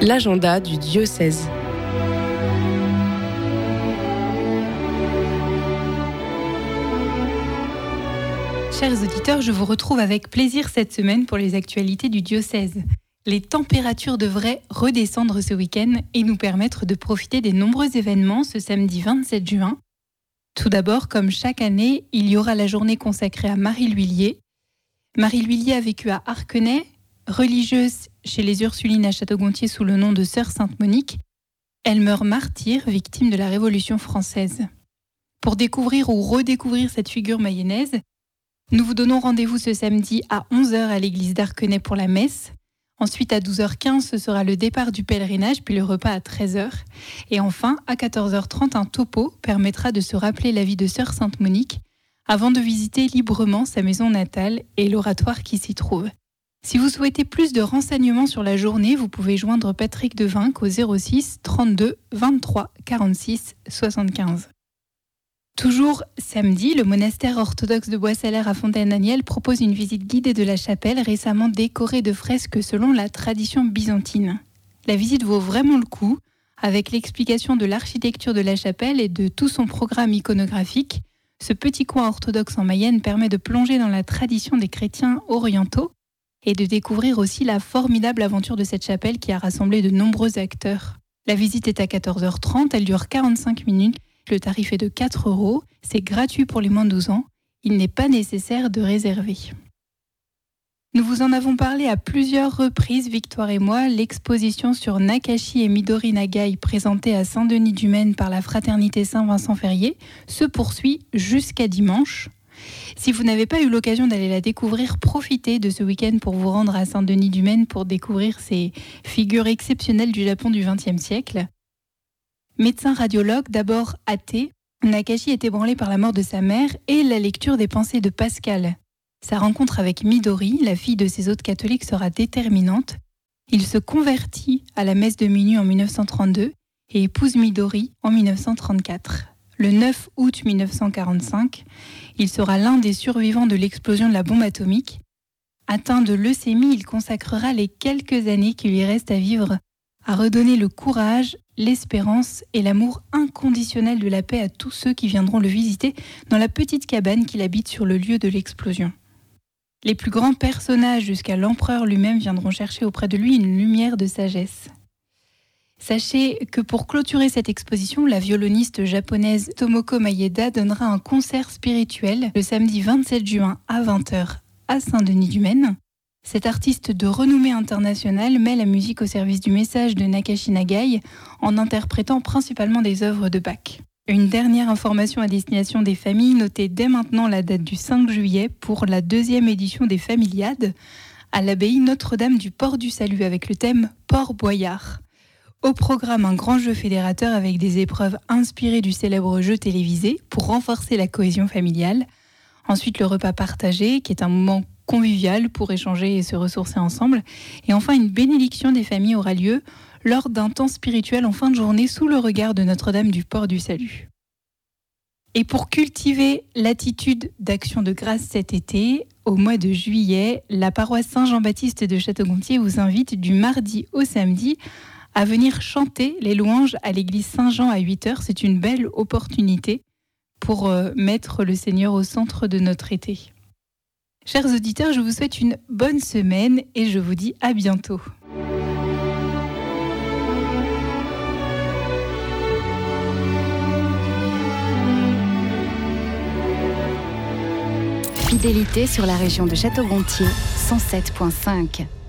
L'agenda du diocèse. Chers auditeurs, je vous retrouve avec plaisir cette semaine pour les actualités du diocèse. Les températures devraient redescendre ce week-end et nous permettre de profiter des nombreux événements ce samedi 27 juin. Tout d'abord, comme chaque année, il y aura la journée consacrée à Marie L'Huillier. Marie L'Huillier a vécu à Arquenay, religieuse chez les Ursulines à Château-Gontier sous le nom de Sœur Sainte-Monique. Elle meurt martyre, victime de la Révolution française. Pour découvrir ou redécouvrir cette figure mayonnaise, nous vous donnons rendez-vous ce samedi à 11h à l'église d'Arquenay pour la messe. Ensuite, à 12h15, ce sera le départ du pèlerinage, puis le repas à 13h. Et enfin, à 14h30, un topo permettra de se rappeler la vie de Sœur Sainte-Monique avant de visiter librement sa maison natale et l'oratoire qui s'y trouve. Si vous souhaitez plus de renseignements sur la journée, vous pouvez joindre Patrick Devinck au 06 32 23 46 75. Toujours samedi, le monastère orthodoxe de Bois-Salaire à Fontaine-Daniel propose une visite guidée de la chapelle récemment décorée de fresques selon la tradition byzantine. La visite vaut vraiment le coup, avec l'explication de l'architecture de la chapelle et de tout son programme iconographique. Ce petit coin orthodoxe en Mayenne permet de plonger dans la tradition des chrétiens orientaux et de découvrir aussi la formidable aventure de cette chapelle qui a rassemblé de nombreux acteurs. La visite est à 14h30, elle dure 45 minutes. Le tarif est de 4 €, c'est gratuit pour les moins de 12 ans, il n'est pas nécessaire de réserver. Nous vous en avons parlé à plusieurs reprises, Victoire et moi, l'exposition sur Nakashi et Midori Nagai présentée à Saint-Denis-du-Maine par la Fraternité Saint-Vincent-Ferrier se poursuit jusqu'à dimanche. Si vous n'avez pas eu l'occasion d'aller la découvrir, profitez de ce week-end pour vous rendre à Saint-Denis-du-Maine pour découvrir ces figures exceptionnelles du Japon du XXe siècle. Médecin radiologue, d'abord athée, Nakashi est ébranlé par la mort de sa mère et la lecture des pensées de Pascal. Sa rencontre avec Midori, la fille de ses hôtes catholiques, sera déterminante. Il se convertit à la messe de minuit en 1932 et épouse Midori en 1934. Le 9 août 1945, il sera l'un des survivants de l'explosion de la bombe atomique. Atteint de leucémie, il consacrera les quelques années qui lui restent à vivre à redonner le courage, l'espérance et l'amour inconditionnel de la paix à tous ceux qui viendront le visiter dans la petite cabane qu'il habite sur le lieu de l'explosion. Les plus grands personnages jusqu'à l'empereur lui-même viendront chercher auprès de lui une lumière de sagesse. Sachez que pour clôturer cette exposition, la violoniste japonaise Tomoko Maeda donnera un concert spirituel le samedi 27 juin à 20h à Saint-Denis-du-Maine. Cet artiste de renommée internationale met la musique au service du message de Nakashi Nagai en interprétant principalement des œuvres de Bach. Une dernière information à destination des familles, notez dès maintenant la date du 5 juillet pour la 2e édition des Familiades à l'abbaye Notre-Dame du Port du Salut avec le thème Port Boyard. Au programme, un grand jeu fédérateur avec des épreuves inspirées du célèbre jeu télévisé pour renforcer la cohésion familiale. Ensuite, le repas partagé qui est un moment convivial pour échanger et se ressourcer ensemble. Et enfin, une bénédiction des familles aura lieu lors d'un temps spirituel en fin de journée sous le regard de Notre-Dame du Port du Salut. Et pour cultiver l'attitude d'action de grâce cet été, au mois de juillet, la paroisse Saint-Jean-Baptiste de Château-Gontier vous invite du mardi au samedi à venir chanter les louanges à l'église Saint-Jean à 8h. C'est une belle opportunité pour mettre le Seigneur au centre de notre été. Chers auditeurs, je vous souhaite une bonne semaine et je vous dis à bientôt. Fidélité sur la région de Château-Gontier, 107.5.